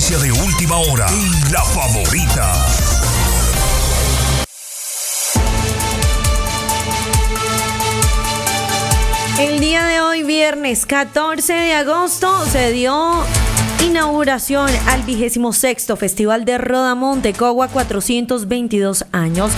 noticia de última hora en La Favorita. El día de hoy, viernes 14 de agosto, se dio inauguración al 26º Festival de Rodamonte Cogua, 422 años.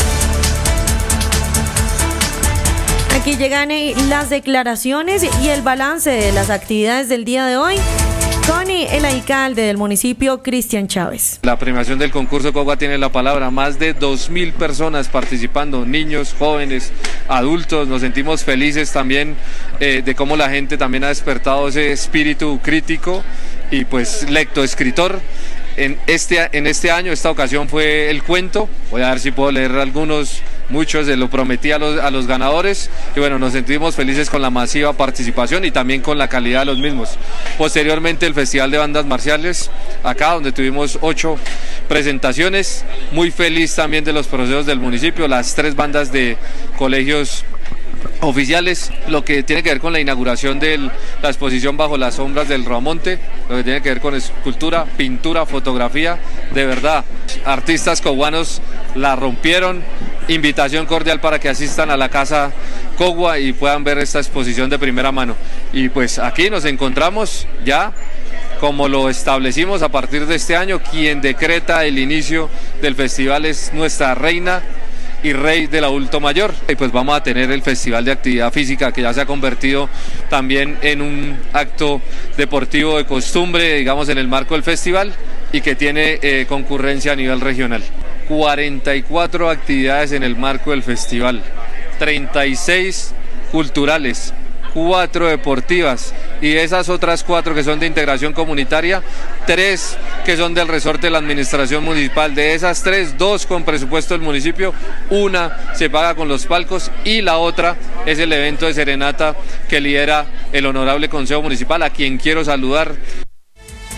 Aquí llegan las declaraciones y el balance de las actividades del día de hoy con el alcalde del municipio, Cristian Chávez. La premiación del concurso Cogua tiene la palabra, más de 2.000 personas participando, niños, jóvenes, adultos. Nos sentimos felices también de cómo la gente también ha despertado ese espíritu crítico y pues lectoescritor. En este año, esta ocasión fue el cuento. Voy a ver si puedo leer muchos de lo prometí a los ganadores, y bueno, nos sentimos felices con la masiva participación y también con la calidad de los mismos. Posteriormente el Festival de Bandas Marciales, acá donde tuvimos 8 presentaciones, muy feliz también de los procesos del municipio, las 3 bandas de colegios oficiales, lo que tiene que ver con la inauguración de la exposición Bajo las Sombras del Rodamonte, lo que tiene que ver con escultura, pintura, fotografía, de verdad, artistas coguanos la rompieron. Invitación cordial para que asistan a la Casa Cogua y puedan ver esta exposición de primera mano. Y pues aquí nos encontramos ya, como lo establecimos a partir de este año, quien decreta el inicio del festival es nuestra reina y rey del adulto mayor. Y pues vamos a tener el Festival de Actividad Física, que ya se ha convertido también en un acto deportivo de costumbre, digamos, en el marco del festival, y que tiene concurrencia a nivel regional. 44 actividades en el marco del festival, 36 culturales, 4 deportivas, y esas otras 4 que son de integración comunitaria, 3 que son del resorte de la administración municipal. De esas 3, 2 con presupuesto del municipio, 1 se paga con los palcos y la otra es el evento de serenata que lidera el honorable Consejo Municipal, a quien quiero saludar.